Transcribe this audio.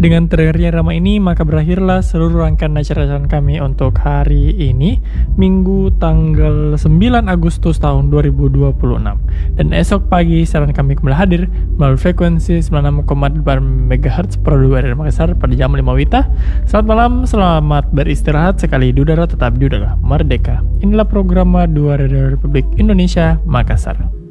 Dengan terakhirnya Rama ini, maka berakhirlah seluruh rangkaian acara kami untuk hari ini, Minggu tanggal 9 Agustus tahun 2026. Dan esok pagi siaran kami kembali hadir melalui frekuensi 96,8 MHz per 2 dari Makassar pada jam 5 WITA. Selamat malam, selamat beristirahat sekali di udara, tetap di udara merdeka. Inilah program 2 Radio Republik Indonesia Makassar.